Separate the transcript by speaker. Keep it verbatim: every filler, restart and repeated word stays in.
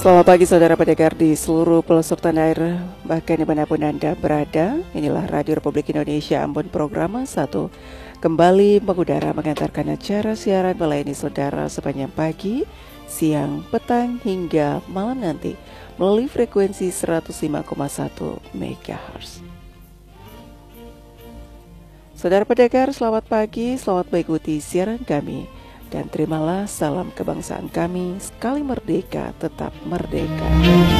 Speaker 1: Selamat pagi saudara pendengar di seluruh pelosok tanah air, bahkan dimanapun Anda berada. Inilah Radio Republik Indonesia Ambon Program satu kembali mengudara mengantarkan acara siaran melayani saudara sepanjang pagi, siang, petang hingga malam nanti melalui frekuensi seratus lima koma satu megahertz. Saudara pendengar, selamat pagi, selamat mengikuti siaran kami. Dan terimalah salam kebangsaan kami, sekali merdeka, tetap merdeka.